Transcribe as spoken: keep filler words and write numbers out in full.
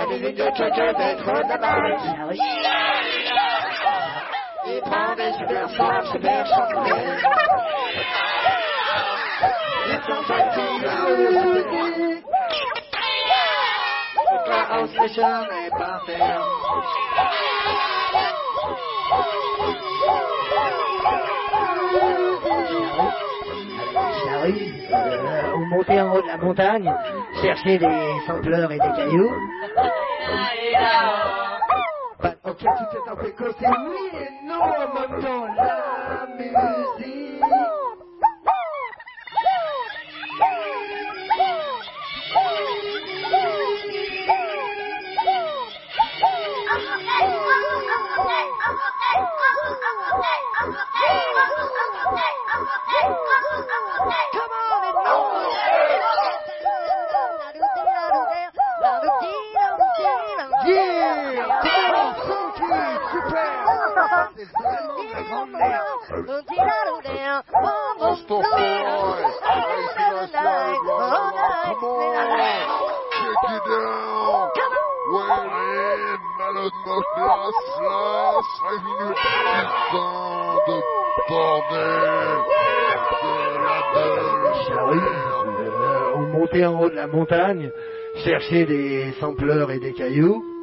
des lignes de quelqu'un d'être de balle. Il prend des super forts, super chantiers. Ils sont fatigués. La hausse méchant n'est pas ferme. Charrue, euh, on montait en haut de la montagne, chercher des sampleurs et des cailloux. Bah, ok, tout est un peu côté oui et non en même temps. La musique. On montait en haut de la montagne, chercher des sampleurs et des cailloux.